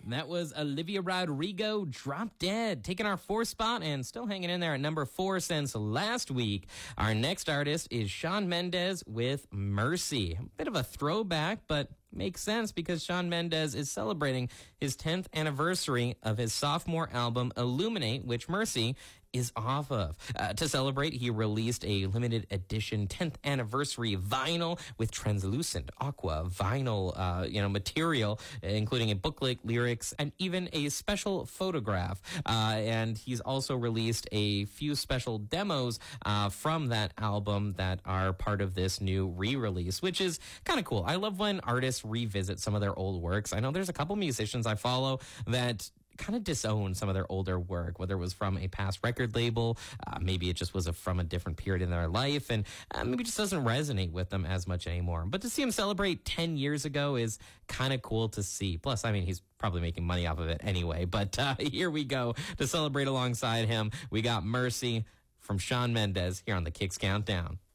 And that was Olivia Rodrigo, Drop Dead, taking our 4th spot and still hanging in there at number 4 since last week. Our next artist is Shawn Mendes with Mercy. A bit of a throwback, but makes sense because Shawn Mendes is celebrating his 10th anniversary of his sophomore album, Illuminate, which Mercy is off of. To celebrate, he released a limited edition 10th anniversary vinyl with translucent aqua vinyl, material, including a booklet, lyrics, and even a special photograph. And he's also released a few special demos from that album that are part of this new re-release, which is kind of cool. I love when artists revisit some of their old works. I know there's a couple musicians I follow that kind of disown some of their older work, whether it was from a past record label, maybe it just was from a different period in their life, and maybe it just doesn't resonate with them as much anymore. But to see him celebrate 10 years ago is kind of cool to see. Plus, I mean, he's probably making money off of it anyway. But here we go. To celebrate alongside him, we got Mercy from Shawn Mendes here on the Kicks Countdown.